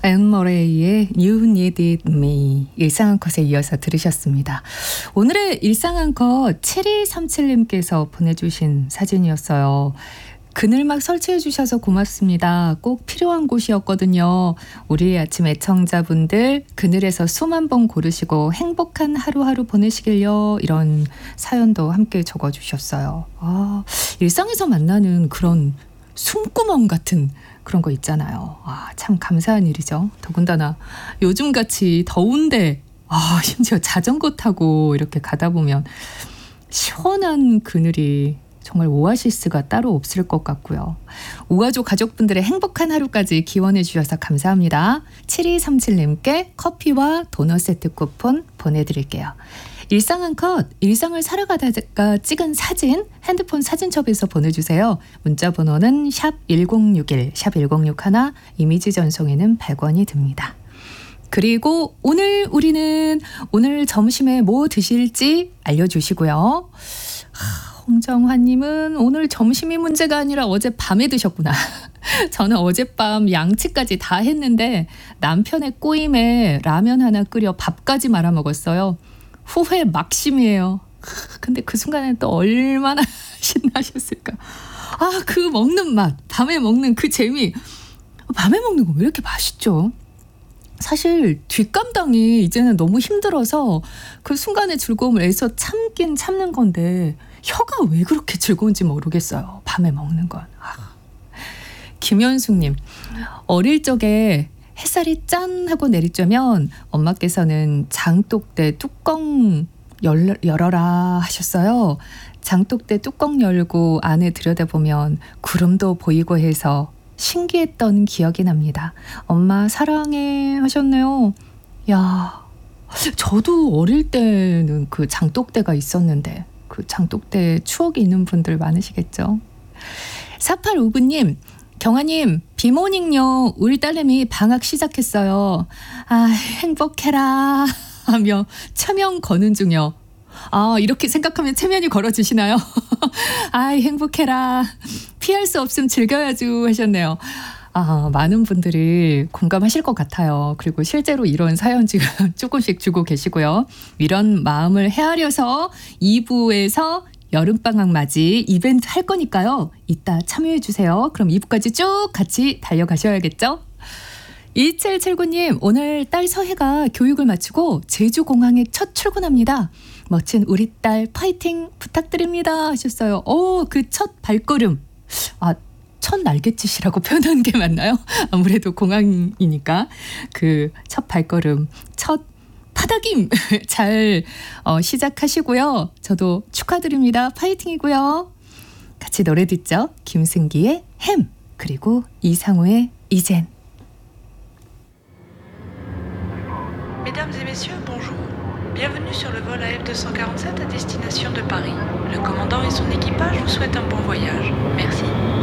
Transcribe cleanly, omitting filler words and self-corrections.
앤 머레이의 You Needed Me 일상한 컷에 이어서 들으셨습니다. 오늘의 일상한 컷 7237님께서 보내주신 사진이었어요. 그늘막 설치해 주셔서 고맙습니다. 꼭 필요한 곳이었거든요. 우리 아침 애청자분들 그늘에서 숨 한 번 고르시고 행복한 하루하루 보내시길요. 이런 사연도 함께 적어주셨어요. 일상에서 만나는 그런 숨구멍 같은 그런 거 있잖아요. 참 감사한 일이죠. 더군다나 요즘같이 더운데 심지어 자전거 타고 이렇게 가다 보면 시원한 그늘이 정말 오아시스가 따로 없을 것 같고요. 오가족 가족분들의 행복한 하루까지 기원해 주셔서 감사합니다. 7237님께 커피와 도넛 세트 쿠폰 보내드릴게요. 일상한 컷, 일상을 살아가다가 찍은 사진 핸드폰 사진첩에서 보내주세요. 문자 번호는 샵 1061, 샵 1061, 이미지 전송에는 100원이 듭니다. 그리고 우리는 오늘 점심에 뭐 드실지 알려주시고요. 홍정환님은 오늘 점심이 문제가 아니라 어젯밤에 드셨구나. 저는 어젯밤 양치까지 다 했는데 남편의 꼬임에 라면 하나 끓여 밥까지 말아 먹었어요. 후회 막심이에요. 근데 그 순간에 또 얼마나 신나셨을까. 그 먹는 맛, 밤에 먹는 그 재미. 밤에 먹는 거 왜 이렇게 맛있죠? 사실 뒷감당이 이제는 너무 힘들어서 그 순간의 즐거움을 애써 참긴 참는 건데 혀가 왜 그렇게 즐거운지 모르겠어요. 밤에 먹는 건. 김현숙님, 어릴 적에 햇살이 짠 하고 내리쬐면 엄마께서는 장독대 뚜껑 열어라 하셨어요. 장독대 뚜껑 열고 안에 들여다보면 구름도 보이고 해서 신기했던 기억이 납니다. 엄마 사랑해 하셨네요. 야, 저도 어릴 때는 그 장독대가 있었는데 그 장독대 추억이 있는 분들 많으시겠죠. 4859님, 경아님, 비모닝요. 우리 딸내미 방학 시작했어요. 행복해라 하며 체면 거는 중요. 이렇게 생각하면 체면이 걸어지시나요? 행복해라. 피할 수 없음 즐겨야죠 하셨네요. 많은 분들이 공감하실 것 같아요. 그리고 실제로 이런 사연 지금 조금씩 주고 계시고요. 이런 마음을 헤아려서 2부에서 여름방학 맞이 이벤트 할 거니까요. 이따 참여해 주세요. 그럼 2부까지 쭉 같이 달려가셔야겠죠? 2779님, 오늘 딸 서혜가 교육을 마치고 제주공항에 첫 출근합니다. 멋진 우리 딸 파이팅 부탁드립니다 하셨어요. 그 첫 발걸음. 첫 날갯짓이라고 표현하는 게 맞나요? 아무래도 공항이니까 그 첫 발걸음, 첫 파닥임 잘 시작하시고요. 저도 축하드립니다. 파이팅이고요. 같이 노래 듣죠. 김승기의 햄, 그리고 이상우의 이젠. Mesdames et messieurs, bonjour. Bienvenue sur le vol AF247 à destination de Paris. Le commandant et son équipage vous souhaitent un bon voyage. Merci.